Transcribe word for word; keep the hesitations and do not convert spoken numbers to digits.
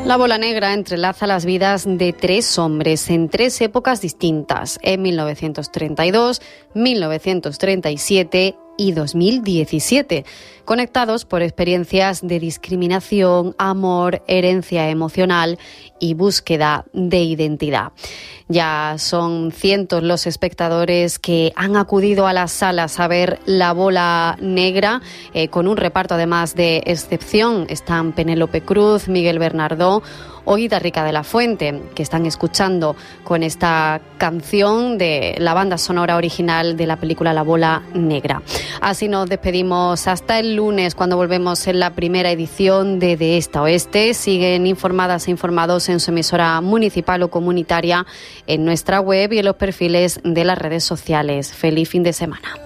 La bola negra entrelaza las vidas de tres hombres en tres épocas distintas, en mil novecientos treinta y dos, mil novecientos treinta y siete y dos mil diecisiete, conectados por experiencias de discriminación, amor, herencia emocional y búsqueda de identidad. Ya son cientos los espectadores que han acudido a las salas a ver La bola negra, eh, con un reparto además de excepción. Están Penélope Cruz, Miguel Bernardó o Guita Rica de la Fuente, que están escuchando con esta canción de la banda sonora original de la película La bola negra. Así nos despedimos hasta el lunes, cuando volvemos en la primera edición de De Esta a Oeste. Siguen informadas e informados en su emisora municipal o comunitaria, en nuestra web y en los perfiles de las redes sociales. Feliz fin de semana.